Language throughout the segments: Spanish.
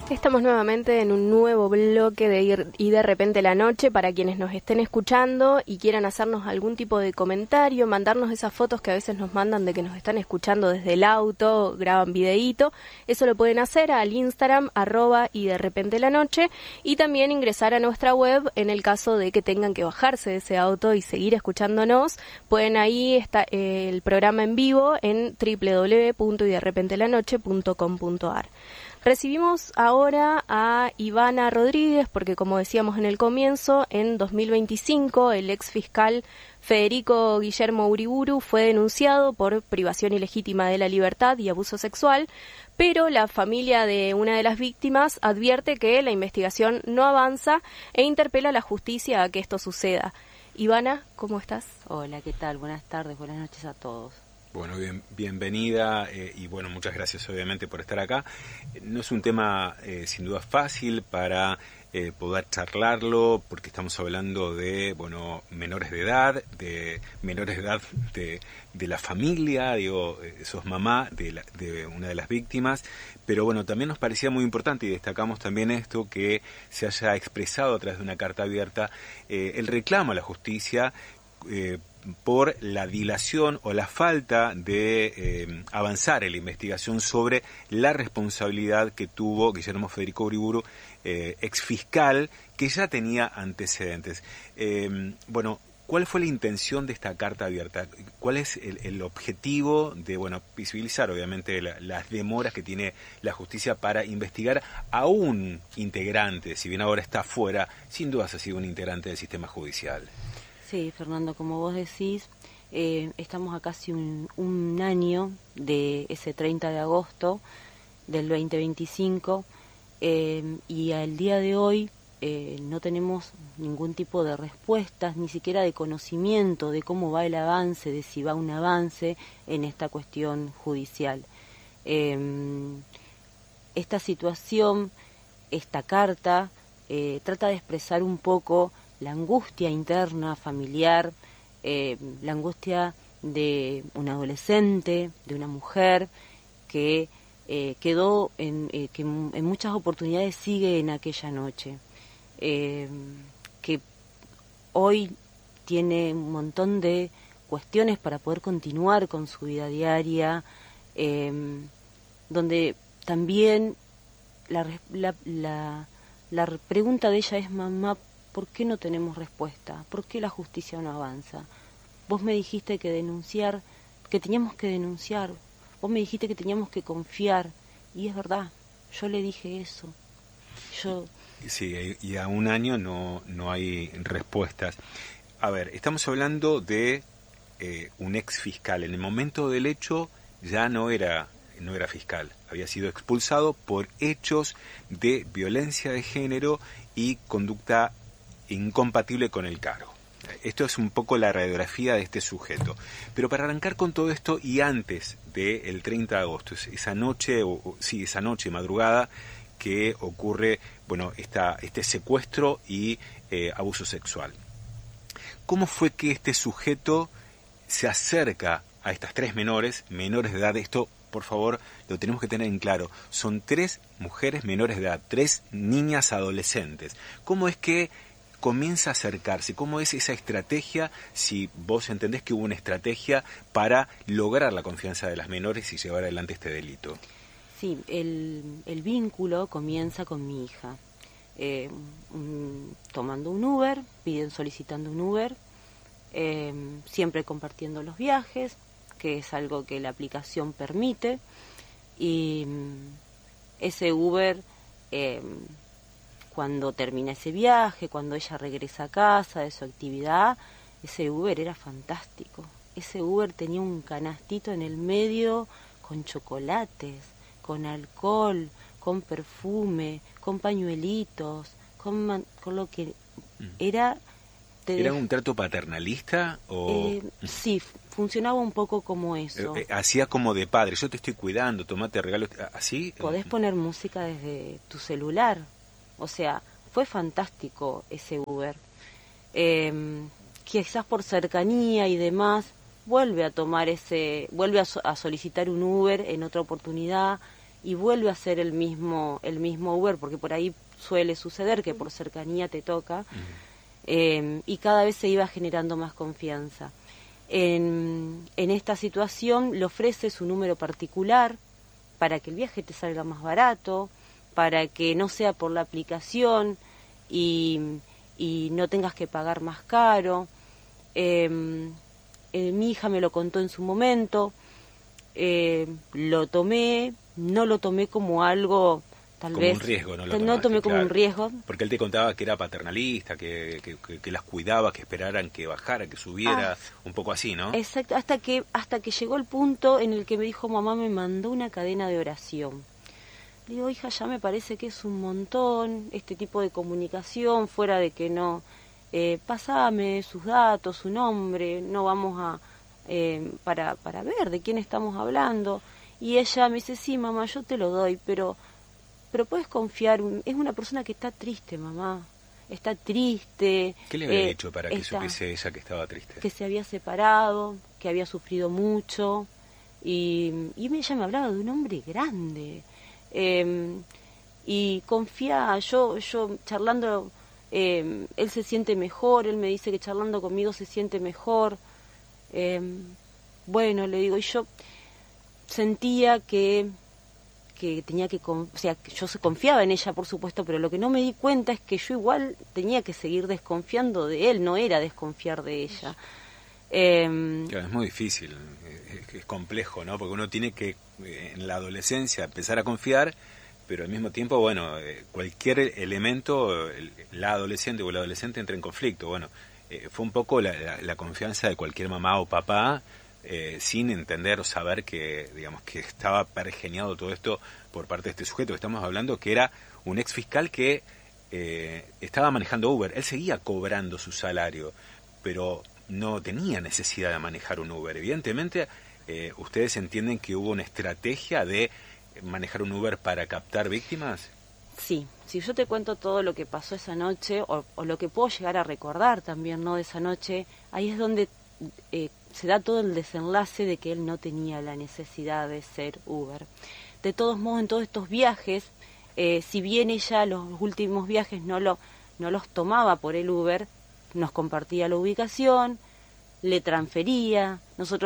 Estamos nuevamente en un nuevo bloque de Y de repente la noche. Para quienes nos estén escuchando y quieran hacernos algún tipo de comentario, mandarnos esas fotos que a veces nos mandan de que nos están escuchando desde el auto, graban videíto, eso lo pueden hacer al Instagram @y de repente la noche, y también ingresar a nuestra web en el caso de que tengan que bajarse de ese auto y seguir escuchándonos. Pueden ahí está el programa en vivo en www.yderrepentelanoche.com.ar. Recibimos ahora a Ivana Rodríguez porque, como decíamos en el comienzo, en 2025 el ex fiscal Federico Guillermo Uriburu fue denunciado por privación ilegítima de la libertad y abuso sexual, pero la familia de una de las víctimas advierte que la investigación no avanza e interpela a la justicia a que esto suceda. Ivana, ¿cómo estás? Hola, ¿qué tal? Buenas tardes, buenas noches a todos. Bueno, bienvenida y bueno, muchas gracias obviamente por estar acá. No es un tema sin duda fácil para poder charlarlo, porque estamos hablando de, bueno, menores de edad de la familia, digo, sos mamá de una de las víctimas, pero bueno, también nos parecía muy importante y destacamos también esto, que se haya expresado a través de una carta abierta el reclamo a la justicia por la dilación o la falta de avanzar en la investigación sobre la responsabilidad que tuvo Guillermo Federico Uriburu, ex fiscal, que ya tenía antecedentes. Bueno, ¿cuál fue la intención de esta carta abierta? ¿Cuál es el objetivo de, bueno, visibilizar obviamente las demoras que tiene la justicia para investigar a un integrante, si bien ahora está fuera, sin duda ha sido un integrante del sistema judicial? Sí, Fernando, como vos decís, estamos a casi un año de ese 30 de agosto del 2025 y al día de hoy no tenemos ningún tipo de respuestas, ni siquiera de conocimiento de cómo va el avance, de si va un avance en esta cuestión judicial. Esta situación, esta carta, trata de expresar un poco la angustia interna, familiar, la angustia de un adolescente, de una mujer que quedó, que en muchas oportunidades sigue en aquella noche, que hoy tiene un montón de cuestiones para poder continuar con su vida diaria, donde también la pregunta de ella es: mamá, ¿por qué no tenemos respuesta? ¿Por qué la justicia no avanza? Vos me dijiste que teníamos que denunciar, vos me dijiste que teníamos que confiar, y es verdad, yo le dije eso. Sí, y a un año no hay respuestas. A ver, estamos hablando de un ex fiscal. En el momento del hecho ya no era fiscal, había sido expulsado por hechos de violencia de género y conducta incompatible con el cargo. Esto es un poco la radiografía de este sujeto. Pero para arrancar con todo esto, y antes del 30 de agosto, esa noche madrugada, que ocurre, bueno, este secuestro y abuso sexual. ¿Cómo fue que este sujeto se acerca a estas tres menores de edad? Esto, por favor, lo tenemos que tener en claro. Son 3 mujeres menores de edad, 3 niñas adolescentes. ¿Cómo es que comienza a acercarse? ¿Cómo es esa estrategia, si vos entendés que hubo una estrategia para lograr la confianza de las menores y llevar adelante este delito? Sí, el vínculo comienza con mi hija, tomando un Uber, solicitando un Uber, siempre compartiendo los viajes, que es algo que la aplicación permite, y ese Uber, cuando termina ese viaje, cuando ella regresa a casa de su actividad, ese Uber era fantástico. Ese Uber tenía un canastito en el medio con chocolates, con alcohol, con perfume, con pañuelitos, con lo que era... ¿Era un trato paternalista o...? Sí, funcionaba un poco como eso. Hacía como de padre: yo te estoy cuidando, tomate regalo, ¿así? Podés poner música desde tu celular. O sea, fue fantástico ese Uber. Quizás por cercanía y demás, vuelve a solicitar un Uber en otra oportunidad, y vuelve a ser el mismo Uber, porque por ahí suele suceder que por cercanía te toca, y cada vez se iba generando más confianza. En esta situación le ofrece su número particular para que el viaje te salga más barato, para que no sea por la aplicación y no tengas que pagar más caro. Mi hija me lo contó en su momento, lo tomé, no lo tomé como algo, tal como vez... un riesgo, ¿no? No tomé como un riesgo. Porque él te contaba que era paternalista, que las cuidaba, que esperaran que bajara, que subiera, un poco así, ¿no? Exacto, hasta que llegó el punto en el que me dijo, mamá me mandó una cadena de oración. Le digo, hija, ya me parece que es un montón este tipo de comunicación, fuera de que no... pasame sus datos, su nombre, no vamos a... para ver de quién estamos hablando. Y ella me dice, sí, mamá, yo te lo doy, pero puedes confiar, es una persona que está triste, mamá, está triste. ¿Qué le había dicho para que supiese ella que estaba triste? Que se había separado, que había sufrido mucho, y ella me hablaba de un hombre grande, y confía, yo charlando, él se siente mejor, él me dice que charlando conmigo se siente mejor. Bueno, le digo, y yo sentía que tenía que, o sea, yo confiaba en ella, por supuesto, pero lo que no me di cuenta es que yo igual tenía que seguir desconfiando de él, no era desconfiar de ella. Claro, es muy difícil, es complejo, ¿no? Porque uno tiene que, en la adolescencia, empezar a confiar, pero al mismo tiempo, bueno, cualquier elemento, la adolescente o el adolescente entra en conflicto. Bueno, fue un poco la confianza de cualquier mamá o papá, sin entender o saber que, digamos, que estaba pergeniado todo esto por parte de este sujeto que estamos hablando, que era un ex fiscal que estaba manejando Uber. Él seguía cobrando su salario, pero no tenía necesidad de manejar un Uber. Evidentemente, ¿ustedes entienden que hubo una estrategia de manejar un Uber para captar víctimas? Sí, si yo te cuento todo lo que pasó esa noche, o lo que puedo llegar a recordar también, ¿no?, de esa noche, ahí es donde se da todo el desenlace de que él no tenía la necesidad de ser Uber. De todos modos, en todos estos viajes, si bien ella los últimos viajes no los tomaba por el Uber, nos compartía la ubicación, le transfería,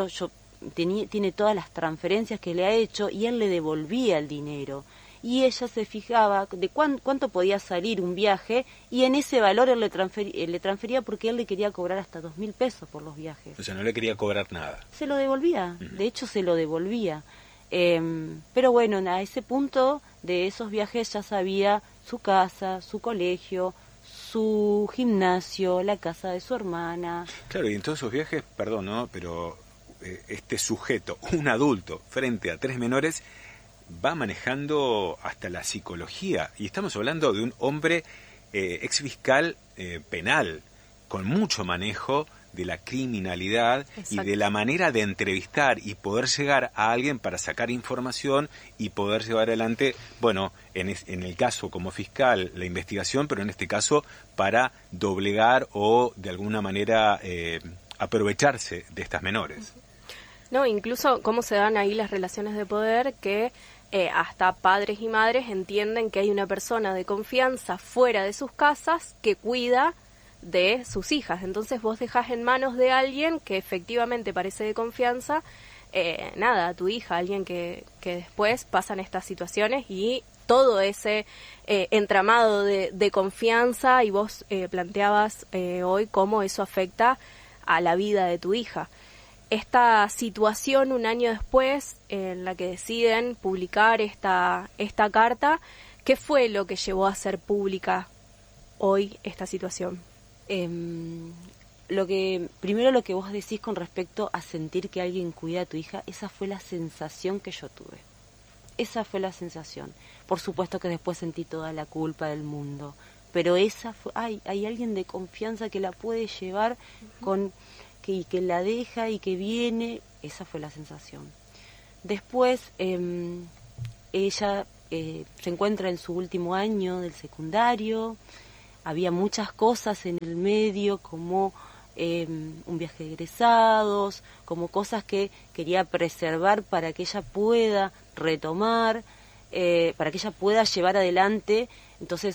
tiene todas las transferencias que le ha hecho y él le devolvía el dinero. Y ella se fijaba de cuánto podía salir un viaje y en ese valor él le transfería porque él le quería cobrar hasta 2.000 pesos por los viajes. O sea, no le quería cobrar nada. Se lo devolvía, de hecho se lo devolvía. Pero bueno, a ese punto de esos viajes ya sabía su casa, su colegio, su gimnasio, la casa de su hermana. Claro, y en todos esos viajes, perdón, ¿no?, pero este sujeto, un adulto, frente a 3 menores, va manejando hasta la psicología. Y estamos hablando de un hombre ex fiscal penal, con mucho manejo de la criminalidad. Exacto. Y de la manera de entrevistar y poder llegar a alguien para sacar información y poder llevar adelante, bueno, en el caso como fiscal, la investigación, pero en este caso para doblegar o de alguna manera aprovecharse de estas menores. No, incluso cómo se dan ahí las relaciones de poder que hasta padres y madres entienden que hay una persona de confianza fuera de sus casas que cuida de sus hijas. Entonces vos dejás en manos de alguien que efectivamente parece de confianza, a tu hija, alguien que después pasan estas situaciones y todo ese entramado de confianza, y vos planteabas hoy cómo eso afecta a la vida de tu hija. Esta situación, un año después, en la que deciden publicar esta carta, ¿qué fue lo que llevó a hacer pública hoy esta situación? Primero lo que vos decís con respecto a sentir que alguien cuida a tu hija, esa fue la sensación que yo tuve. Esa fue la sensación. Por supuesto que después sentí toda la culpa del mundo, pero esa fue, hay alguien de confianza que la puede llevar con... y que la deja y que viene, esa fue la sensación. Después ella se encuentra en su último año del secundario, había muchas cosas en el medio como un viaje de egresados, como cosas que quería preservar para que ella pueda retomar. para que ella pueda llevar adelante. Entonces,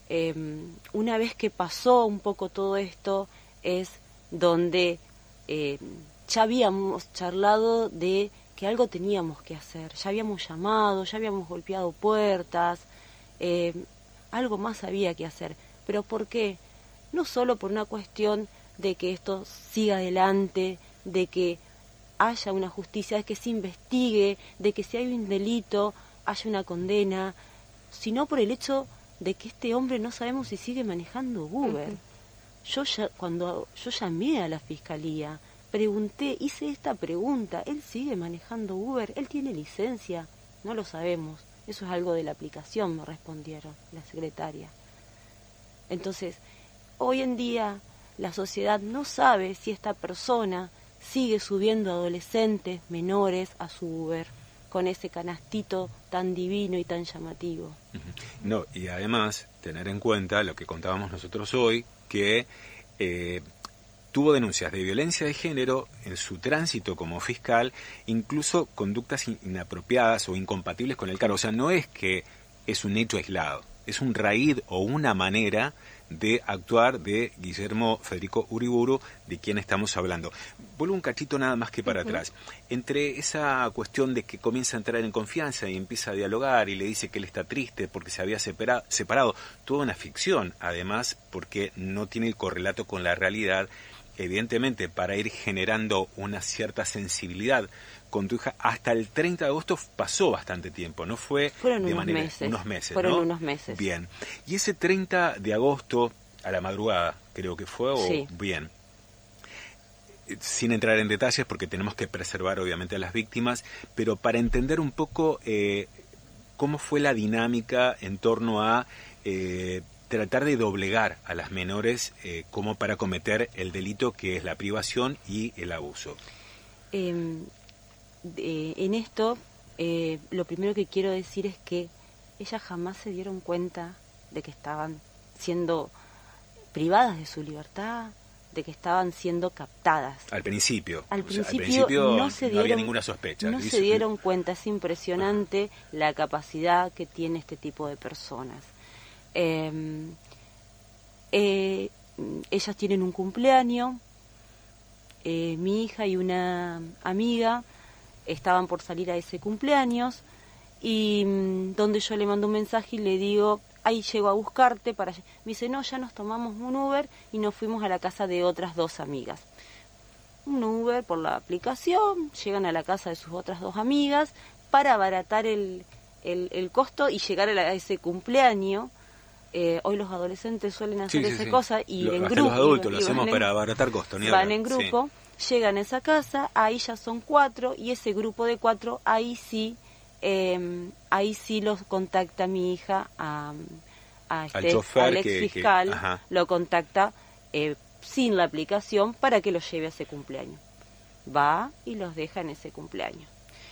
una vez que pasó un poco todo esto, es donde ya habíamos charlado de que algo teníamos que hacer, ya habíamos llamado, ya habíamos golpeado puertas, algo más había que hacer. ¿Pero por qué? No solo por una cuestión de que esto siga adelante, de que haya una justicia, de que se investigue, de que si hay un delito haya una condena, sino por el hecho de que este hombre no sabemos si sigue manejando Uber. Cuando yo llamé a la fiscalía, pregunté, hice esta pregunta, ¿él sigue manejando Uber? ¿Él tiene licencia? No lo sabemos. Eso es algo de la aplicación, me respondieron la secretaria. Entonces, hoy en día la sociedad no sabe si esta persona sigue subiendo adolescentes menores a su Uber con ese canastito tan divino y tan llamativo. No, y además tener en cuenta lo que contábamos nosotros hoy, que tuvo denuncias de violencia de género en su tránsito como fiscal, incluso conductas inapropiadas o incompatibles con el cargo. O sea, no es que es un hecho aislado, es un raíz o una manera de actuar de Guillermo Federico Uriburu, de quien estamos hablando. Vuelvo un cachito nada más que para atrás. Entre esa cuestión de que comienza a entrar en confianza y empieza a dialogar y le dice que él está triste porque se había separado, toda una ficción, además, porque no tiene el correlato con la realidad, evidentemente, para ir generando una cierta sensibilidad con tu hija. Hasta el 30 de agosto pasó bastante tiempo, ¿no? Fueron de unos manera, meses. Unos meses, Fueron ¿no? unos meses. Bien. Y ese 30 de agosto, a la madrugada, creo que fue, o sí. Bien. Sin entrar en detalles, porque tenemos que preservar, obviamente, a las víctimas, pero para entender un poco cómo fue la dinámica en torno a tratar de doblegar a las menores como para cometer el delito que es la privación y el abuso. En esto, lo primero que quiero decir es que ellas jamás se dieron cuenta de que estaban siendo privadas de su libertad, de que estaban siendo captadas. Al principio. Al principio no había ninguna sospecha. No se dieron cuenta. Es impresionante la capacidad que tiene este tipo de personas. Ellas tienen un cumpleaños. Mi hija y una amiga estaban por salir a ese cumpleaños y donde yo le mando un mensaje y le digo, ahí llego a buscarte me dice, no, ya nos tomamos un Uber y nos fuimos a la casa de otras dos amigas. Un Uber por la aplicación, llegan a la casa de sus otras dos amigas para abaratar el costo y llegar a ese cumpleaños. Hoy los adolescentes suelen hacer esa cosa y en grupo. Los adultos lo hacemos para abaratar costos. Van en grupo, llegan a esa casa, ahí ya son 4 y ese grupo de 4, ahí sí los contacta mi hija al ex fiscal, lo contacta sin la aplicación para que los lleve a ese cumpleaños. Va y los deja en ese cumpleaños.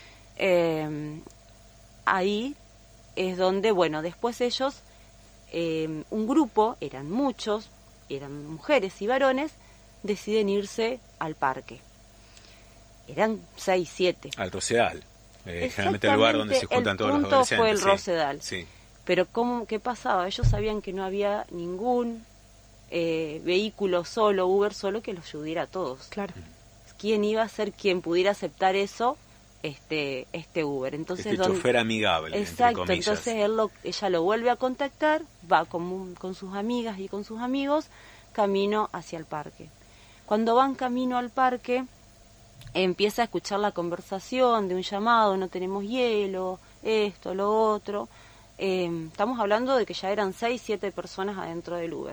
Ahí es donde, bueno, después ellos, un grupo, eran muchos, eran mujeres y varones, deciden irse al parque. Eran 6, 7. Al Rosedal. Generalmente el lugar donde se juntan todos los adolescentes. El punto fue el Rosedal. Sí. Pero ¿qué pasaba? Ellos sabían que no había ningún vehículo solo, Uber solo, que los ayudara a todos. Claro. ¿Quién iba a ser quien pudiera aceptar eso? Este Uber. Entonces, chofer amigable, exacto, entre comillas. Entonces ella lo vuelve a contactar, va con sus amigas y con sus amigos, camino hacia el parque. Cuando van camino al parque, empieza a escuchar la conversación de un llamado, no tenemos hielo, esto, lo otro. Estamos hablando de que ya eran 6, 7 personas adentro del Uber.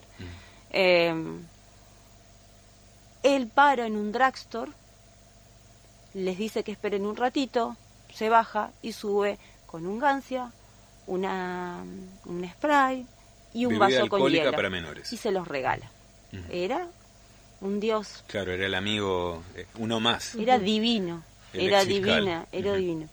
Él para en un drugstore, les dice que esperen un ratito, se baja y sube con un Gancia, un spray y un bebida vaso con alcohólica hielo para menores. y se los regala. Era un dios. Claro, era el amigo, uno más. Era divino, era divino.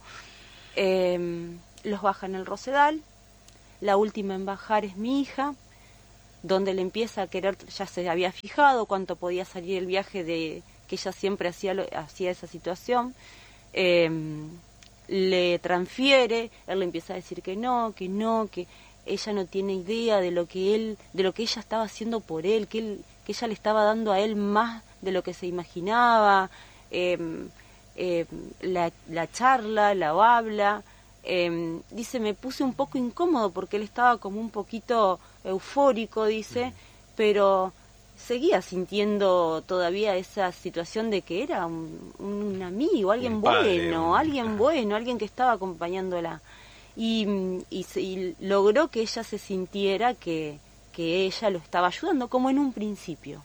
Los baja en el Rosedal. La última en bajar es mi hija, donde le empieza a querer, ya se había fijado cuánto podía salir el viaje, de que ella siempre hacía esa situación. le transfiere, él le empieza a decir que no, que ella no tiene idea de lo que ella estaba haciendo por él, que ella le estaba dando a él más de lo que se imaginaba. La charla, la habla, dice, me puse un poco incómodo porque él estaba como un poquito eufórico, dice, pero seguía sintiendo todavía esa situación de que era un amigo, alguien bueno, alguien que estaba acompañándola. Y logró que ella se sintiera que ella lo estaba ayudando, como en un principio,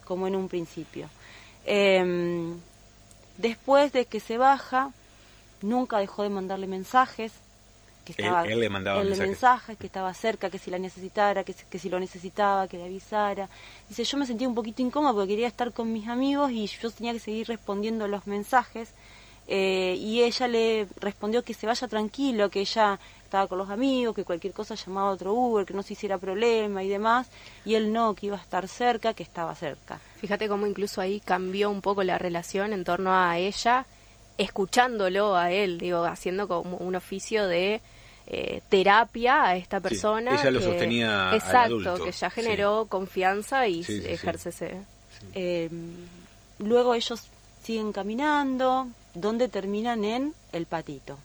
después de que se baja, nunca dejó de mandarle mensajes, que estaba, él le mandaba mensajes, que estaba cerca, que si la necesitara, que si lo necesitaba, que le avisara. Dice, yo me sentía un poquito incómoda porque quería estar con mis amigos y yo tenía que seguir respondiendo los mensajes, y ella le respondió que se vaya tranquilo, que ella estaba con los amigos, que cualquier cosa llamaba a otro Uber, que no se hiciera problema y demás, y él no, que iba a estar cerca, que estaba cerca. Fíjate cómo incluso ahí cambió un poco la relación en torno a ella, escuchándolo a él, digo, haciendo como un oficio de terapia a esta persona. Sí, ella lo sostenía exacto, al adulto. que ya generó confianza y ejerce ese... Luego ellos siguen caminando, donde terminan en el patito.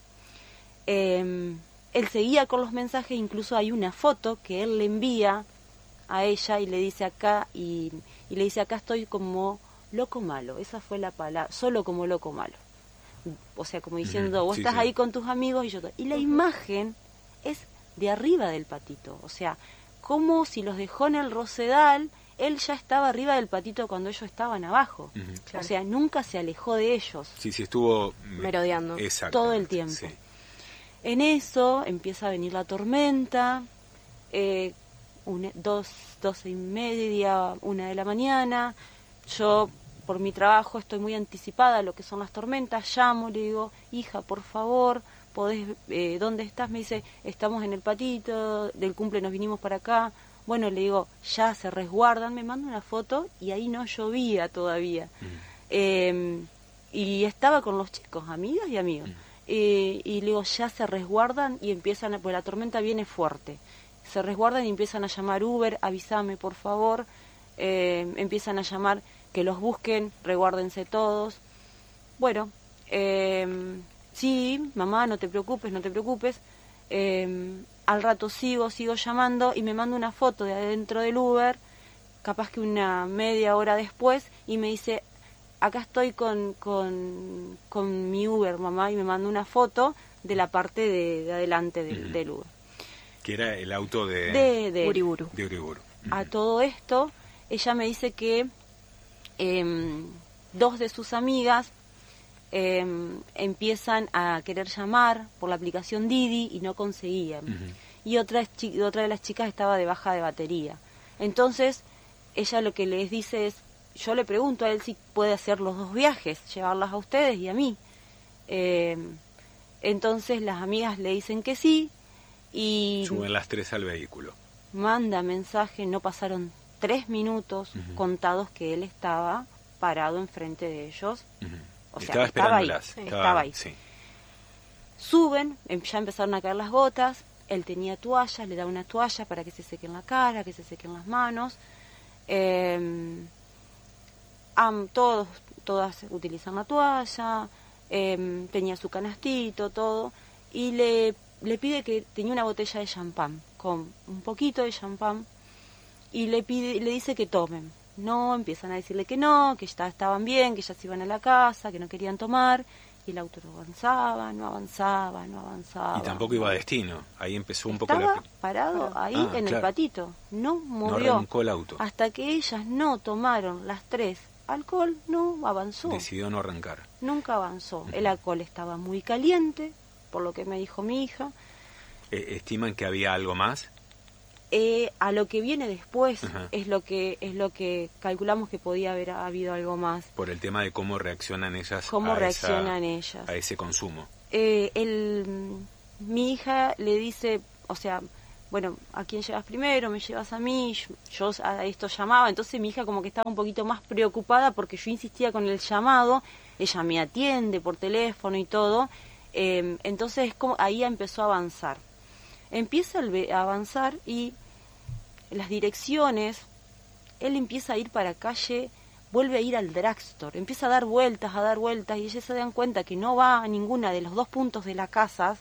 Él seguía con los mensajes, incluso hay una foto que él le envía a ella y le dice acá, y le dice acá estoy como loco malo, esa fue la palabra, solo como loco malo. O sea, como diciendo, vos estás ahí con tus amigos y yo... Y la imagen es de arriba del patito, o sea, como si los dejó en el Rosedal, él ya estaba arriba del patito cuando ellos estaban abajo. Claro. O sea, nunca se alejó de ellos. Sí, estuvo... merodeando. Todo el tiempo. Sí. En eso empieza a venir la tormenta, 12:30, 1 de la mañana. Yo, por mi trabajo, estoy muy anticipada a lo que son las tormentas. Llamo, le digo, hija, por favor, ¿dónde estás? Me dice, estamos en el patito, del cumple nos vinimos para acá. Bueno, le digo, ya se resguardan, me manda una foto y ahí no llovía todavía. Y estaba con los chicos, amigas y amigos. Y le digo, ya se resguardan y empiezan, pues la tormenta viene fuerte. Se resguardan y empiezan a llamar Uber, avísame por favor. Empiezan a llamar que los busquen, resguárdense todos. Bueno, sí, mamá, no te preocupes. Al rato sigo llamando y me manda una foto de adentro del Uber, capaz que una media hora después, y me dice, acá estoy con mi Uber, mamá, y me manda una foto de la parte de adelante del Uber. Que era el auto de Uriburu. De Uriburu. A todo esto, ella me dice que 2 de sus amigas empiezan a querer llamar por la aplicación Didi y no conseguían. Y otra de las chicas estaba de baja de batería. Entonces, ella lo que les dice es, yo le pregunto a él si puede hacer los 2 viajes, llevarlas a ustedes y a mí. Entonces las amigas le dicen que sí y... Suben las 3 al vehículo. Manda mensaje, no pasaron 3 minutos contados que él estaba parado enfrente de ellos. O sea, estaba ahí. Estaba ahí. Sí. Suben, ya empezaron a caer las gotas, él tenía toallas, le da una toalla para que se sequen la cara, que se sequen las manos. Todas utilizan la toalla, tenía su canastito, todo, y le pide que tenía una botella de champán, con un poquito de champán, y le dice que tomen. No, empiezan a decirle que no, que ya estaban bien, que ya se iban a la casa, que no querían tomar, y el auto no avanzaba. Y tampoco iba a destino, ahí empezó un poco Estaba parado ahí en el patito, no movió. No arrancó el auto. Hasta que ellas no tomaron las 3 alcohol, no avanzó. Decidió no arrancar. Nunca avanzó. El alcohol estaba muy caliente, por lo que me dijo mi hija. ¿Estiman que había algo más? A lo que viene después es lo que calculamos que podía haber habido algo más. Por el tema de cómo reaccionan ellas a ese consumo. Mi hija le dice, o sea, bueno, ¿a quién llevas primero? ¿Me llevas a mí? Yo a esto llamaba, entonces mi hija como que estaba un poquito más preocupada porque yo insistía con el llamado, ella me atiende por teléfono y todo, Entonces ahí empezó a avanzar. Empieza a avanzar y las direcciones, él empieza a ir para calle, vuelve a ir al drugstore, empieza a dar vueltas, y ellos se dan cuenta que no va a ninguna de los 2 puntos de la casa,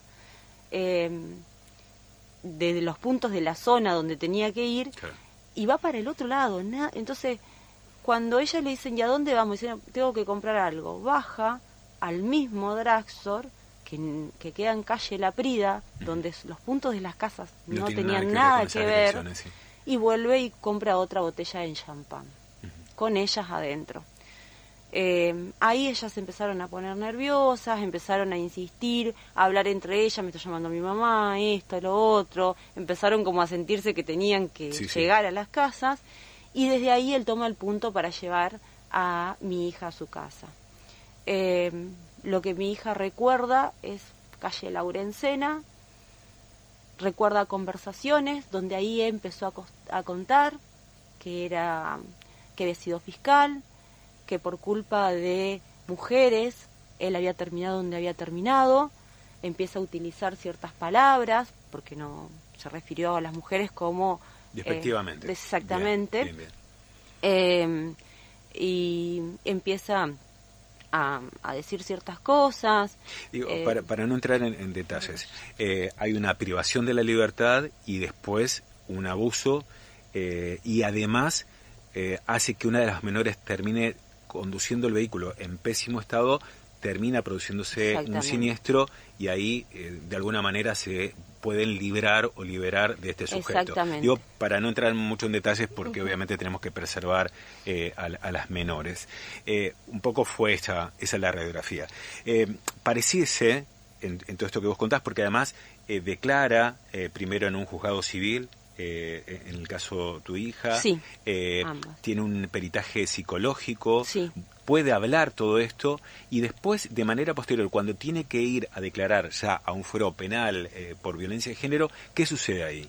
de los puntos de la zona donde tenía que ir, claro. Y va para el otro lado. Entonces, cuando ellas le dicen, ¿y a dónde vamos? Dicen, tengo que comprar algo. Baja al mismo drugstore que queda en calle La Prida, donde los puntos de las casas no tenían nada que ver, sí. Y vuelve y compra otra botella de champán, con ellas adentro. Ahí ellas empezaron a poner nerviosas, empezaron a insistir, a hablar entre ellas, me está llamando mi mamá, esto, lo otro, empezaron como a sentirse que tenían que llegar a las casas, y desde ahí él toma el punto para llevar a mi hija a su casa. Lo que mi hija recuerda es calle Laurencena, recuerda conversaciones donde ahí empezó a contar que había sido fiscal, que por culpa de mujeres él había terminado donde había terminado, empieza a utilizar ciertas palabras, porque no se refirió a las mujeres como... Despectivamente. Exactamente. Bien, bien. Y empieza a decir ciertas cosas. Digo, para no entrar en detalles, hay una privación de la libertad y después un abuso, y además hace que una de las menores termine conduciendo el vehículo en pésimo estado, termina produciéndose un siniestro, y ahí de alguna manera se pueden librar o liberar de este sujeto. Digo, para no entrar mucho en detalles, porque obviamente tenemos que preservar a las menores. Un poco fue esa la radiografía. Pareciese, en todo esto que vos contás, porque además declara primero en un juzgado civil, en el caso tu hija, tiene un peritaje psicológico, puede hablar todo esto, y después, de manera posterior, cuando tiene que ir a declarar ya a un fuero penal por violencia de género, ¿qué sucede ahí?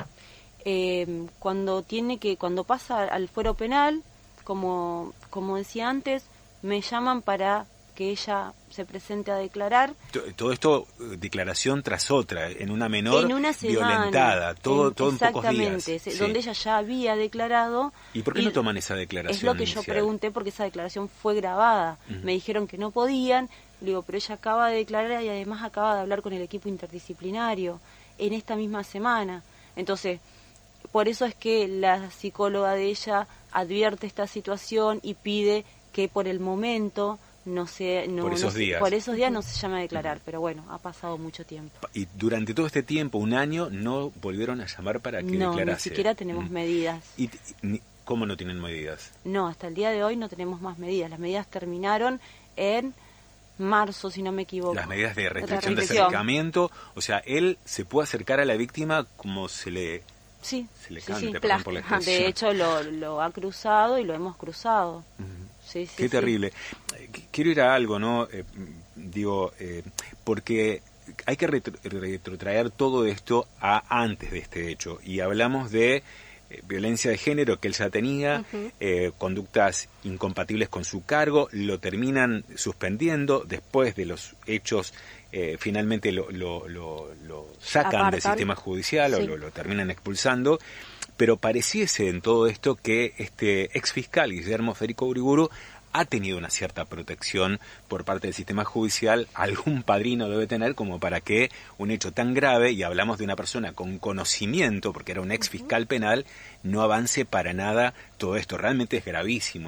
Cuando pasa al fuero penal, como decía antes, me llaman para que ella se presente a declarar. Todo esto, declaración tras otra, en una menor violentada, todo en pocos días. Exactamente, donde ella ya había declarado. ¿Y por qué no toman esa declaración Es lo que inicial? yo pregunté, porque esa declaración fue grabada. Me dijeron que no podían, le digo, pero ella acaba de declarar y además acaba de hablar con el equipo interdisciplinario en esta misma semana. Entonces, por eso es que la psicóloga de ella advierte esta situación y pide que por el momento... por esos días no se llama a declarar, pero bueno, ha pasado mucho tiempo. Y durante todo este tiempo, un año, no volvieron a llamar para que declarase. No, ni siquiera tenemos medidas. ¿Y cómo no tienen medidas? No, hasta el día de hoy no tenemos más medidas. Las medidas terminaron en marzo, si no me equivoco. Las medidas de restricción de acercamiento, o sea, él se puede acercar a la víctima como se le cante, perdón por la expresión. De hecho, lo ha cruzado y lo hemos cruzado. Qué terrible. Quiero ir a algo, ¿no? Porque hay que retrotraer todo esto a antes de este hecho. Y hablamos de violencia de género que él ya tenía, conductas incompatibles con su cargo, lo terminan suspendiendo, después de los hechos finalmente lo sacan del sistema judicial, o lo terminan expulsando. Pero pareciese en todo esto que este ex fiscal Guillermo Federico Uriburu ha tenido una cierta protección por parte del sistema judicial, algún padrino debe tener como para que un hecho tan grave, y hablamos de una persona con conocimiento, porque era un ex fiscal penal, no avance para nada todo esto. Realmente es gravísimo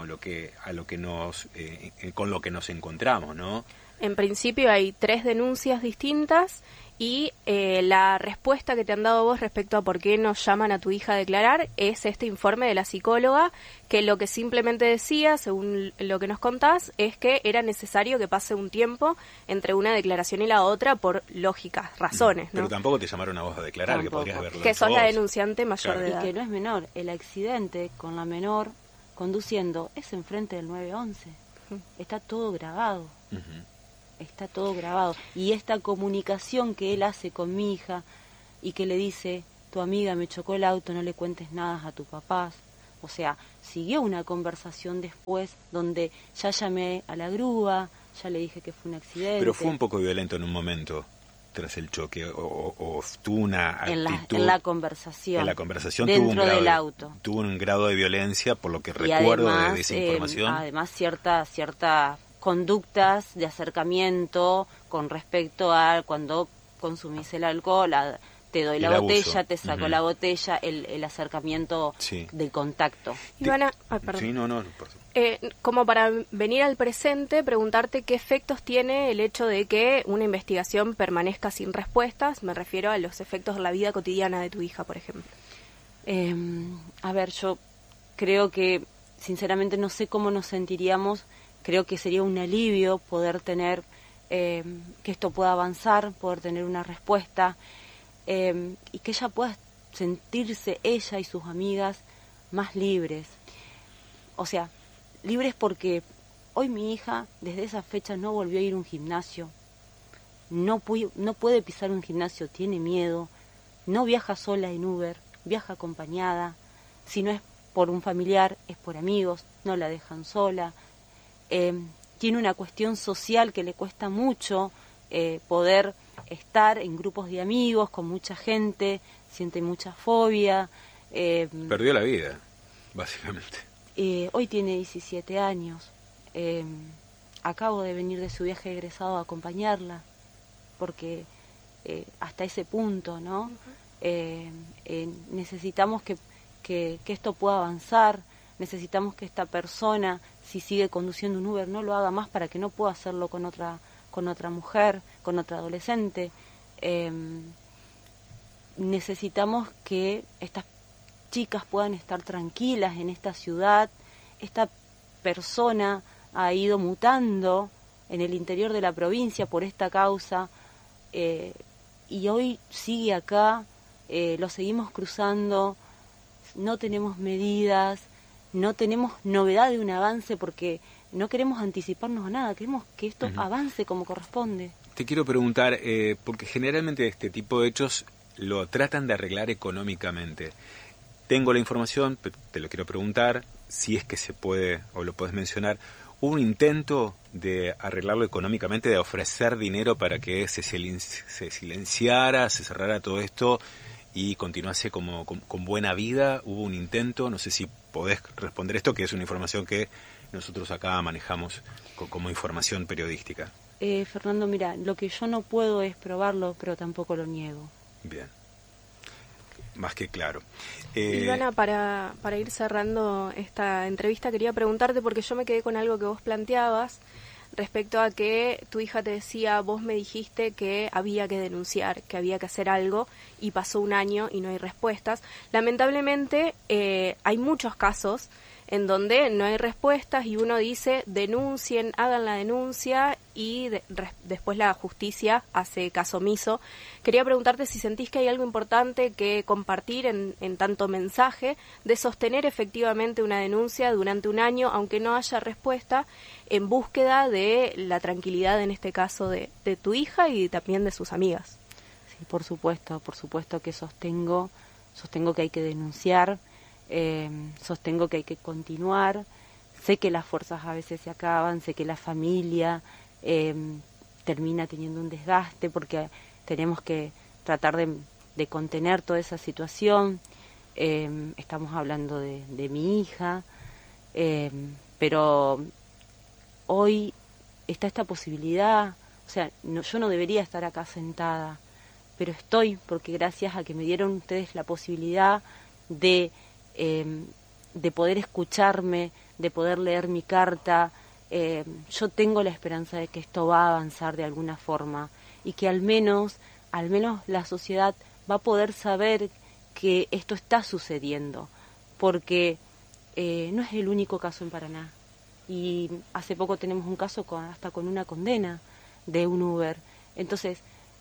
con lo que nos encontramos, ¿no? En principio hay 3 denuncias distintas y la respuesta que te han dado vos respecto a por qué nos llaman a tu hija a declarar es este informe de la psicóloga, que lo que simplemente decía, según lo que nos contás, es que era necesario que pase un tiempo entre una declaración y la otra por lógicas razones, ¿no? Pero tampoco te llamaron a vos a declarar, que podrías haberlo que hecho sos vos. la denunciante mayor de edad. Y que no es menor, el accidente con la menor conduciendo es enfrente del 911. Está todo grabado. Está todo grabado. Y esta comunicación que él hace con mi hija y que le dice, tu amiga me chocó el auto, no le cuentes nada a tus papás. O sea, siguió una conversación después donde ya llamé a la grúa, ya le dije que fue un accidente. Pero fue un poco violento en un momento. tras el choque o tuvo una actitud en la conversación. En la conversación dentro del auto. Tuvo un grado de violencia, por lo que Y recuerdo además, de esa información. Además, ciertas conductas de acercamiento con respecto a cuando consumís el alcohol, te doy la botella, te saco la botella, el acercamiento del contacto. Ivana, perdón. Sí, no, como para venir al presente, preguntarte qué efectos tiene el hecho de que una investigación permanezca sin respuestas. Me refiero a los efectos de la vida cotidiana de tu hija, por ejemplo. A ver, yo creo que, sinceramente, no sé cómo nos sentiríamos. Creo que sería un alivio poder tener, que esto pueda avanzar, poder tener una respuesta, y que ella pueda sentirse, ella y sus amigas, más libres. O sea, libres porque hoy mi hija, desde esa fecha, no volvió a ir a un gimnasio, no puede pisar un gimnasio, tiene miedo, no viaja sola en Uber, viaja acompañada, si no es por un familiar, es por amigos, no la dejan sola. Tiene una cuestión social que le cuesta mucho poder estar en grupos de amigos con mucha gente, siente mucha fobia. Perdió la vida, básicamente. Hoy tiene 17 años. Acabo de venir de su viaje egresado a acompañarla, porque hasta ese punto, ¿no? Necesitamos que esto pueda avanzar. Necesitamos que esta persona, si sigue conduciendo un Uber, no lo haga más para que no pueda hacerlo con otra mujer, con otra adolescente. Necesitamos que estas chicas puedan estar tranquilas en esta ciudad. Esta persona ha ido mutando en el interior de la provincia por esta causa, y hoy sigue acá, lo seguimos cruzando, no tenemos medidas, no tenemos novedad de un avance porque no queremos anticiparnos a nada, queremos que esto avance como corresponde. Te quiero preguntar, porque generalmente este tipo de hechos lo tratan de arreglar económicamente. Tengo la información, te lo quiero preguntar, si es que se puede o lo puedes mencionar. ¿Hubo un intento de arreglarlo económicamente, de ofrecer dinero para que se silenciara, se cerrara todo esto y continuase con buena vida? ¿Hubo un intento? No sé si podés responder esto, que es una información que nosotros acá manejamos como información periodística. Fernando, mira, lo que yo no puedo es probarlo, pero tampoco lo niego. Bien. Más que claro. Ivana, para ir cerrando esta entrevista, quería preguntarte, porque yo me quedé con algo que vos planteabas respecto a que tu hija te decía, vos me dijiste que había que denunciar, que había que hacer algo, y pasó un año y no hay respuestas. Lamentablemente hay muchos casos en donde no hay respuestas y uno dice denuncien, hagan la denuncia y después la justicia hace caso omiso. Quería preguntarte si sentís que hay algo importante que compartir en tanto mensaje de sostener efectivamente una denuncia durante un año, aunque no haya respuesta, en búsqueda de la tranquilidad, en este caso, de tu hija y también de sus amigas. Sí, por supuesto que sostengo que hay que denunciar. Sostengo que hay que continuar. Sé que las fuerzas a veces se acaban, sé que la familia termina teniendo un desgaste porque tenemos que tratar de contener toda esa situación. Estamos hablando de mi hija, pero hoy está esta posibilidad. O sea, yo no debería estar acá sentada, pero estoy porque gracias a que me dieron ustedes la posibilidad de poder escucharme, de poder leer mi carta, yo tengo la esperanza de que esto va a avanzar de alguna forma y que al menos la sociedad va a poder saber que esto está sucediendo, porque no es el único caso en Paraná. Y hace poco tenemos un caso hasta con una condena de un Uber. Entonces,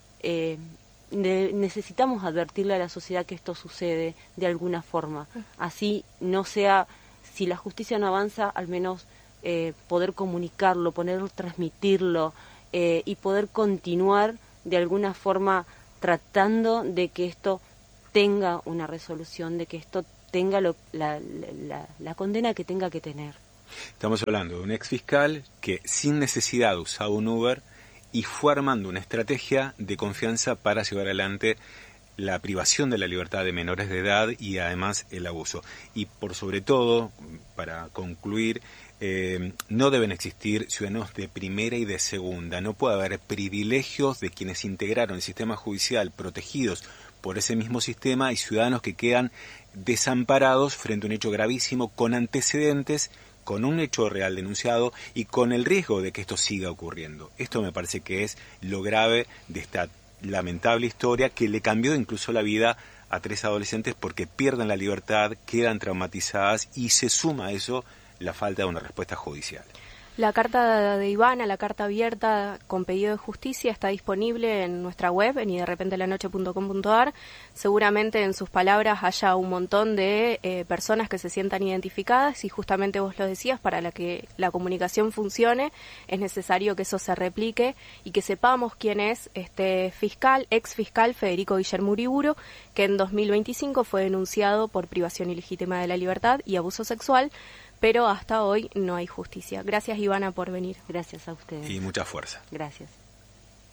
necesitamos advertirle a la sociedad que esto sucede de alguna forma. Así no sea, si la justicia no avanza, al menos poder comunicarlo, poder transmitirlo y poder continuar de alguna forma tratando de que esto tenga una resolución, de que esto tenga la condena que tenga que tener. Estamos hablando de un ex fiscal que sin necesidad usaba un Uber y fue armando una estrategia de confianza para llevar adelante la privación de la libertad de menores de edad y además el abuso. Y por sobre todo, para concluir, no deben existir ciudadanos de primera y de segunda. No puede haber privilegios de quienes integraron el sistema judicial protegidos por ese mismo sistema y ciudadanos que quedan desamparados frente a un hecho gravísimo con antecedentes, con un hecho real denunciado y con el riesgo de que esto siga ocurriendo. Esto me parece que es lo grave de esta lamentable historia que le cambió incluso la vida a 3 adolescentes porque pierden la libertad, quedan traumatizadas y se suma a eso la falta de una respuesta judicial. La carta de Ivana, la carta abierta con pedido de justicia, está disponible en nuestra web, en yderrepentelanoche.com.ar. Seguramente en sus palabras haya un montón de personas que se sientan identificadas y justamente vos lo decías, para que la comunicación funcione es necesario que eso se replique y que sepamos quién es este ex fiscal Federico Guillermo Uriburu, que en 2025 fue denunciado por privación ilegítima de la libertad y abuso sexual, pero hasta hoy no hay justicia. Gracias, Ivana, por venir. Gracias a ustedes. Y mucha fuerza. Gracias.